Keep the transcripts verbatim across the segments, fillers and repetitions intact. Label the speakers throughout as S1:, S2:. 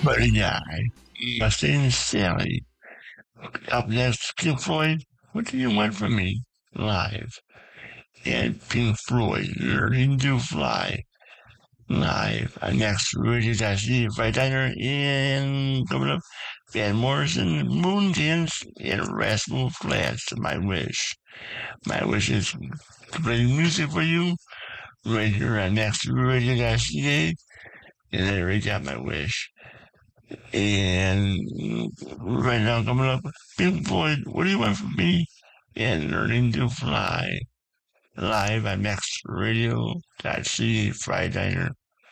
S1: Buddy Guy, Justin Sally. Up next, Pink Floyd, What Do You Want From Me? Live. And Pink Floyd, Learning to Fly. Live on Next Radio C Friday Diner in coming up. Van Morrison, Moon Dance, and Rascal Flats, My Wish. My wish is to play music for you right here on Next Radio C A. And I already got my wish. And right now coming up, Pink Floyd, What Do You Want From Me? And Learning to Fly. Live on Max Radio C A Friday Diner.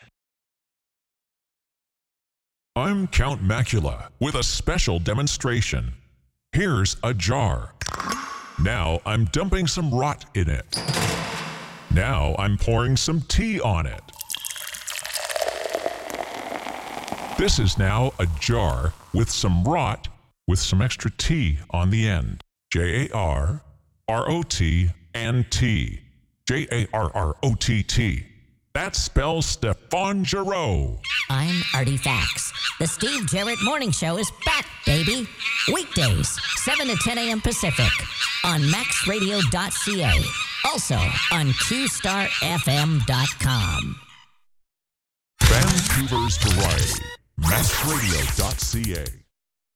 S2: I'm Count Macula with a special demonstration. Here's a jar. Now I'm dumping some rot in it. Now I'm pouring some tea on it. This is now a jar with some rot with some extra tea on the end. J A R R O T and T. J A R R O T T. That spells Stefan Giroux.
S3: I'm Artie Fax. The Steve Jarrett Morning Show is back, baby. Weekdays, seven to ten a.m. Pacific on max radio dot c a. Also on q star f m dot com.
S2: Vancouver's Variety. max radio dot c a.